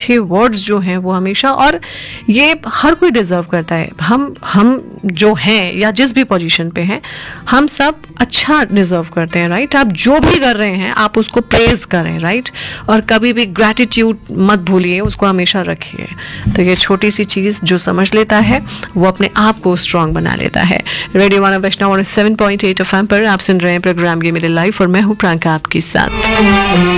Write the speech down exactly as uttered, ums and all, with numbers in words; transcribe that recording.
अच्छे वर्ड्स जो हैं वो हमेशा, और ये हर कोई डिजर्व करता है। हम हम जो हैं या जिस भी पोजीशन पे हैं, हम सब अच्छा डिजर्व करते हैं, राइट। आप जो भी कर रहे हैं आप उसको प्रेज करें, राइट, और कभी भी ग्रैटिट्यूड मत भूलिए, उसको हमेशा रखिए। तो ये छोटी सी चीज़ जो समझ लेता है वो अपने आप को स्ट्रांग बना लेता है। रेडियो वन वैष्णव seven point eight F M पर आप सुन रहे हैं प्रोग्राम ये मेरे लाइफ, और मैं हूँ प्रियंका आपके साथ।